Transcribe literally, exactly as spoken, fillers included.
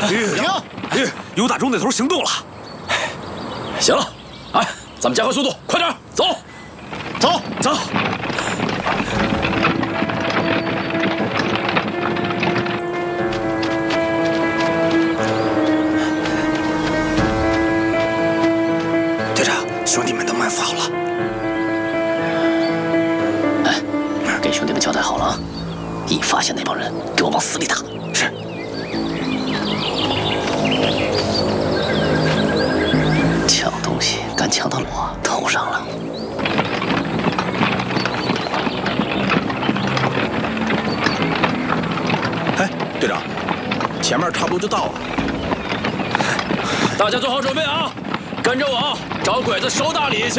停！ 哎，尤大忠那头行动了。 行了，哎，咱们加快速度，快点走， 走走。 队长，兄弟们都埋伏好了。 哎，给兄弟们交代好了啊！一发现那帮人，给我往死里打。是。抢东西敢抢到我头上了。 哎，队长，前面差不多就到了。 大家做好准备啊！跟着我找鬼子收大礼去。